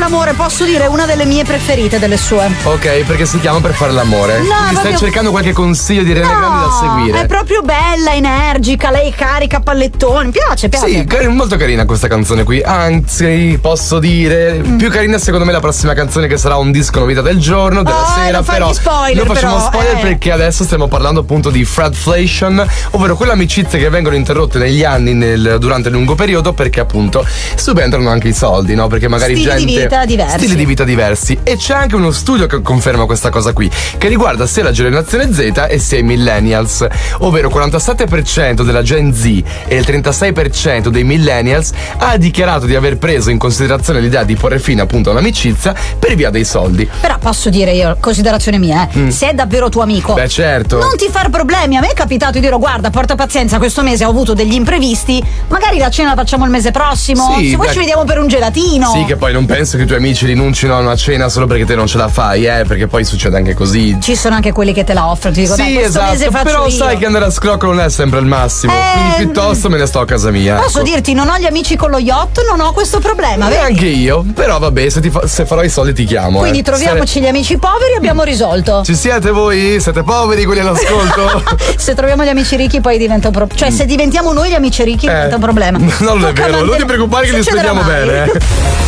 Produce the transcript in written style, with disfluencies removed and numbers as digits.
l'amore, posso dire, una delle mie preferite delle sue. Ok, perché si chiama Per fare l'amore. No, mi stai proprio... cercando qualche consiglio di Ariana Grande da seguire? È proprio bella, energica, lei carica pallettoni. Piace. Sì, molto carina questa canzone qui. Anzi, posso dire, più carina secondo me la prossima canzone, che sarà un disco novità del giorno, della sera. Non però spoiler, non facciamo spoiler perché adesso stiamo parlando appunto di Fradflation, ovvero quelle amicizie che vengono interrotte negli anni durante il lungo periodo, perché appunto subentrano anche i soldi, no? Perché magari stili di vita diversi. E c'è anche uno studio che conferma questa cosa qui, che riguarda sia la generazione Z e sia i millennials, ovvero il 47% della Gen Z e il 36% dei millennials ha dichiarato di aver preso in considerazione l'idea di porre fine appunto a un'amicizia per via dei soldi. Però posso dire io, considerazione mia, se è davvero tuo amico, beh certo, non ti far problemi. A me è capitato di dire: guarda, porta pazienza, questo mese ho avuto degli imprevisti, magari la cena la facciamo il mese prossimo, se vuoi ci vediamo per un gelatino. Sì, che poi non penso che i tuoi amici rinuncino a una cena solo perché te non ce la fai, perché poi succede anche così. Ci sono anche quelli che te la offrono, ti dico: sì, dai, questo mese faccio però io. sai che andare a scrocco non è sempre il massimo, quindi piuttosto me ne sto a casa mia. Posso dirti, non ho gli amici con lo yacht, non ho questo problema, vedi? Anche io, però vabbè, se farò i soldi ti chiamo. Quindi troviamoci gli amici poveri, abbiamo risolto. Ci siete voi? Siete poveri quelli all'ascolto? Se troviamo gli amici ricchi poi diventa un problema. Cioè se diventiamo noi gli amici ricchi diventa un problema. Non è vero, non ti preoccupare che li studiamo bene.